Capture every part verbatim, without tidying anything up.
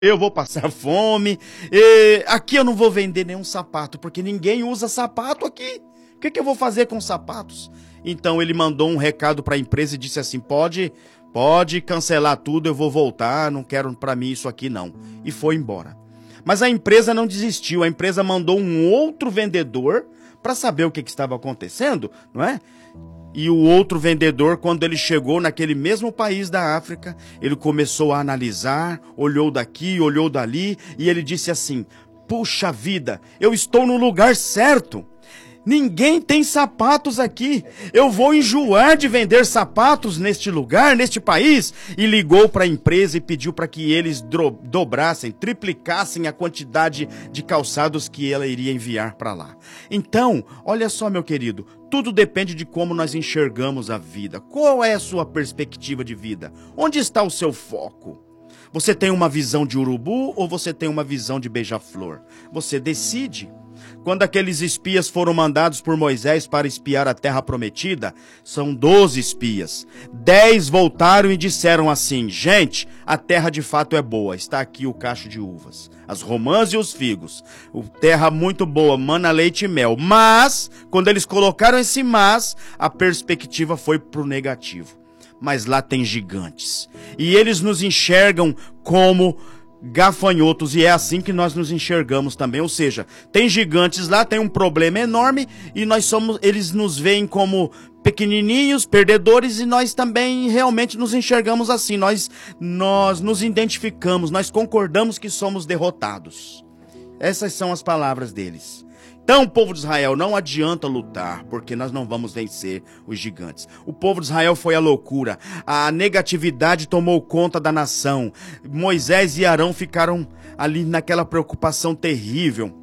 eu vou passar fome, e aqui eu não vou vender nenhum sapato, porque ninguém usa sapato aqui. O que, que eu vou fazer com sapatos? Então ele mandou um recado para a empresa e disse assim, pode, pode cancelar tudo, eu vou voltar, não quero para mim isso aqui não. E foi embora. Mas a empresa não desistiu, a empresa mandou um outro vendedor para saber o que, que estava acontecendo, não é? E o outro vendedor, quando ele chegou naquele mesmo país da África, ele começou a analisar, olhou daqui, olhou dali, e ele disse assim, puxa vida, eu estou no lugar certo. Ninguém tem sapatos aqui. Eu vou enjoar de vender sapatos neste lugar, neste país. E ligou para a empresa e pediu para que eles dobrassem, triplicassem a quantidade de calçados que ela iria enviar para lá. Então, olha só, meu querido, tudo depende de como nós enxergamos a vida. Qual é a sua perspectiva de vida? Onde está o seu foco? Você tem uma visão de urubu ou você tem uma visão de beija-flor? Você decide. Quando aqueles espias foram mandados por Moisés para espiar a terra prometida, são doze espias. Dez voltaram e disseram assim, gente, a terra de fato é boa, está aqui o cacho de uvas, as romãs e os figos, terra muito boa, mana, leite e mel. Mas, quando eles colocaram esse mas, a perspectiva foi para o negativo. Mas lá tem gigantes, e eles nos enxergam como gafanhotos, e é assim que nós nos enxergamos também, ou seja, tem gigantes lá, tem um problema enorme, e nós somos, eles nos veem como pequenininhos, perdedores, e nós também realmente nos enxergamos assim, nós, nós nos identificamos, nós concordamos que somos derrotados. Essas são as palavras deles. Então, povo de Israel, não adianta lutar, porque nós não vamos vencer os gigantes. O povo de Israel foi a loucura, a negatividade tomou conta da nação. Moisés e Arão ficaram ali naquela preocupação terrível.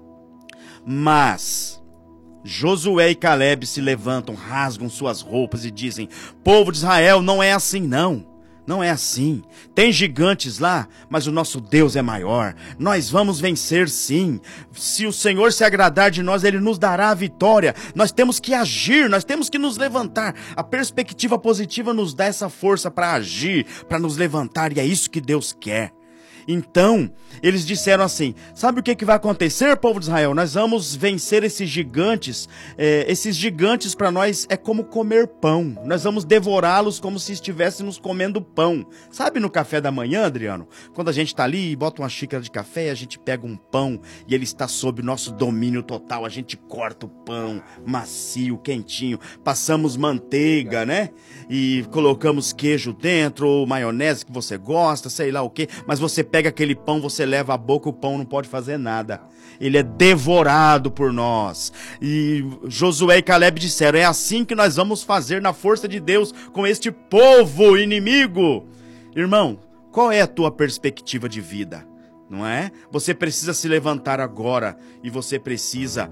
Mas Josué e Caleb se levantam, rasgam suas roupas e dizem, povo de Israel, não é assim não. Não é assim. Tem gigantes lá, mas o nosso Deus é maior. Nós vamos vencer sim. Se o Senhor se agradar de nós, Ele nos dará a vitória. Nós temos que agir, nós temos que nos levantar. A perspectiva positiva nos dá essa força para agir, para nos levantar, e é isso que Deus quer. Então, eles disseram assim, sabe o que, que vai acontecer, povo de Israel? Nós vamos vencer esses gigantes, é, esses gigantes para nós é como comer pão, nós vamos devorá-los como se estivéssemos comendo pão. Sabe no café da manhã, Adriano? Quando a gente está ali e bota uma xícara de café, a gente pega um pão e ele está sob nosso domínio total, a gente corta o pão macio, quentinho, passamos manteiga, né? E colocamos queijo dentro, ou maionese que você gosta, sei lá o que, mas você pega aquele pão, você leva à boca, o pão não pode fazer nada. Ele é devorado por nós. E Josué e Caleb disseram, é assim que nós vamos fazer na força de Deus com este povo inimigo. Irmão, qual é a tua perspectiva de vida? Não é? Você precisa se levantar agora e você precisa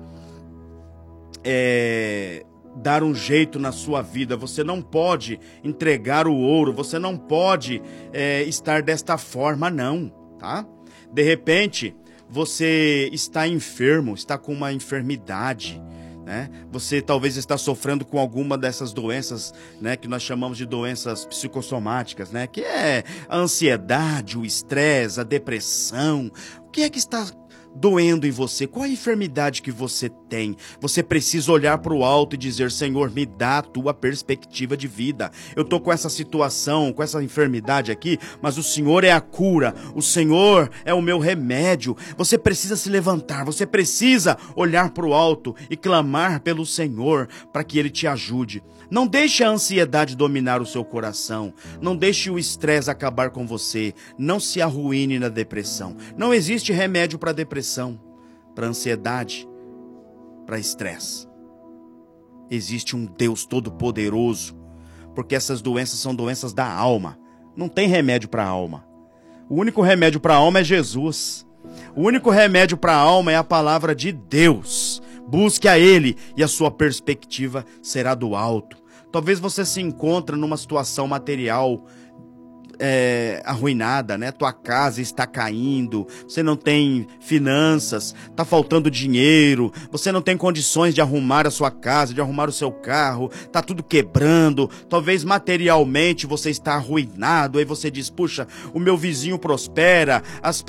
é, dar um jeito na sua vida. Você não pode entregar o ouro, você não pode é, estar desta forma não, tá? De repente, você está enfermo, está com uma enfermidade, né? Você talvez está sofrendo com alguma dessas doenças, né, que nós chamamos de doenças psicossomáticas, né? Que é a ansiedade, o estresse, a depressão. O que é que está doendo em você? Qual a enfermidade que você tem? Você precisa olhar para o alto e dizer, Senhor, me dá a tua perspectiva de vida. Eu estou com essa situação, com essa enfermidade aqui, mas o Senhor é a cura, o Senhor é o meu remédio. Você precisa se levantar, você precisa olhar para o alto e clamar pelo Senhor para que Ele te ajude. Não deixe a ansiedade dominar o seu coração, não deixe o estresse acabar com você, não se arruine na depressão. Não existe remédio para depressão, para ansiedade, para estresse. Existe um Deus todo-poderoso, porque essas doenças são doenças da alma. Não tem remédio para a alma. O único remédio para a alma é Jesus. O único remédio para a alma é a palavra de Deus. Busque a Ele e a sua perspectiva será do alto. Talvez você se encontre numa situação material é, arruinada, né? Tua casa está caindo, você não tem finanças, tá faltando dinheiro, você não tem condições de arrumar a sua casa, de arrumar o seu carro, tá tudo quebrando, talvez materialmente você está arruinado, aí você diz, puxa, o meu vizinho prospera, as